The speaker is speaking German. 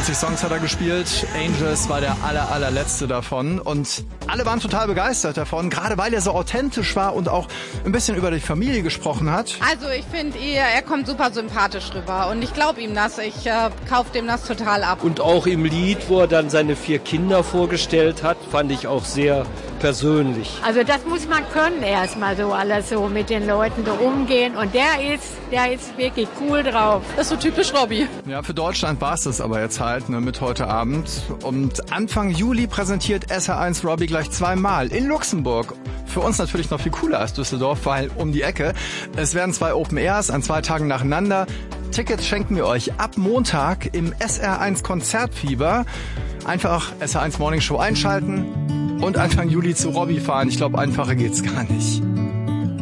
20 Songs hat er gespielt. Angels war der allerletzte davon. Und alle waren total begeistert davon, gerade weil er so authentisch war und auch ein bisschen über die Familie gesprochen hat. Also ich finde, er kommt super sympathisch rüber und ich glaube ihm das. Ich kaufe dem das total ab. Und auch im Lied, wo er dann seine 4 Kinder vorgestellt hat, fand ich auch sehr persönlich. Also das muss man können, erstmal so alles so mit den Leuten so umgehen. Und der ist wirklich cool drauf. Das ist so typisch Robbie. Ja, für Deutschland war es das aber jetzt halt, ne, mit heute Abend. Und Anfang Juli präsentiert SR1 Robbie gleich 2-mal in Luxemburg. Für uns natürlich noch viel cooler als Düsseldorf, weil um die Ecke. Es werden 2 Open Airs an 2 Tagen nacheinander. Tickets schenken wir euch ab Montag im SR1 Konzertfieber. Einfach SR1 Morning Show einschalten und Anfang Juli zu Robbie fahren. Ich glaube, einfacher geht's gar nicht.